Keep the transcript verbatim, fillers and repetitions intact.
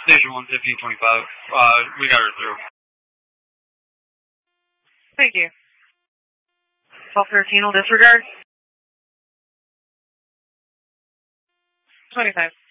Station one fifteen twenty-five. Uh, we got her through. Thank you. twelve thirteen will disregard. twenty-five.